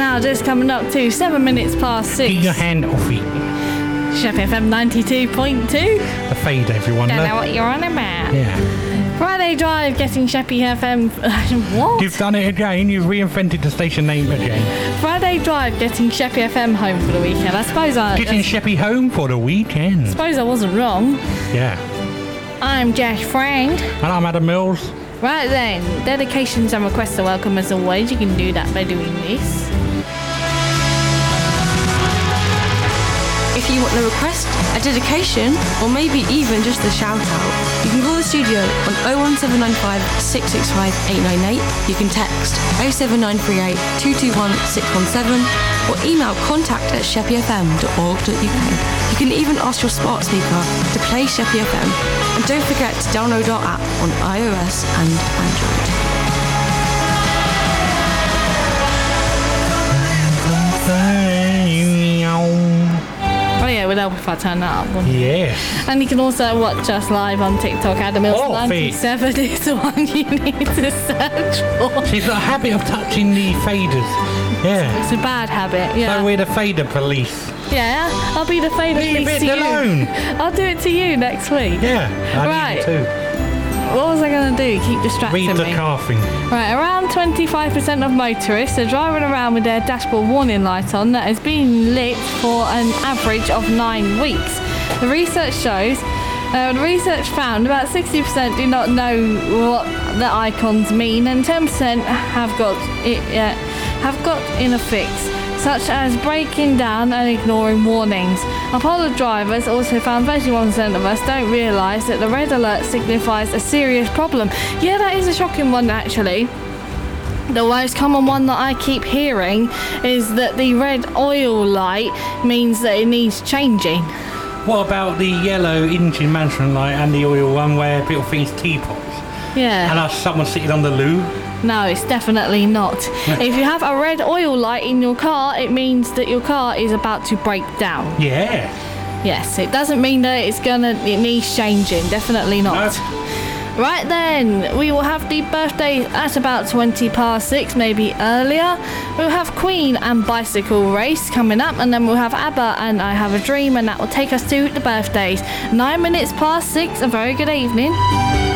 now just coming up to 7 minutes past 6. Keep your hand off it. Sheppey FM 92.2. The fade, everyone. Don't know what you're on about. Yeah. Friday Drive getting Sheppey FM... what? You've done it again. You've reinvented the station name again. Friday Drive getting Sheppey FM home for the weekend. I suppose Getting Sheppey home for the weekend. I suppose I wasn't wrong. Yeah. I'm Josh Frank. And I'm Adam Mills. Right then, dedications and requests are welcome as always. You can do that by doing this. If you want a request, a dedication, or maybe even just a shout out, you can call the studio on 01795 665 898. You can text 07938 221 617 or email contact@sheppeyfm.org.uk. You can even ask your smart speaker to play Sheppey FM. And don't forget to download our app on iOS and Android. Oh yeah, it would help if I turn that up. Wouldn't it? Yes. And you can also watch us live on TikTok. Adam Mills 97 is the one you need to search for. She's got a habit of touching the faders. Yeah. It's a bad habit, yeah. So we're the fader police. Yeah, I'll be the fader Leave police it to alone. you. I'll do it to you next week. Yeah. I Right. need to. What was I going to do? Keep distracting Read the me. car thing. Right, around 25% of motorists are driving around with their dashboard warning light on that has been lit for an average of 9 weeks. The research found about 60% do not know what the icons mean, and 10% have got in a fix, such as breaking down and ignoring warnings. A poll of drivers also found 31% of us don't realise that the red alert signifies a serious problem. Yeah, that is a shocking one actually. The most common one that I keep hearing is that the red oil light means that it needs changing. What about the yellow engine management light and the oil one where people think it's teapots? Yeah. And someone sitting on the loo? No, it's definitely not. If you have a red oil light in your car, it means that your car is about to break down. Yeah. Yes, it doesn't mean that it needs changing. Definitely not. No. Right then, we will have the birthday at about 20 past 6, maybe earlier. We'll have Queen and Bicycle Race coming up, and then we'll have ABBA and I Have a Dream, and that will take us to the birthdays. 9 minutes past 6, a very good evening.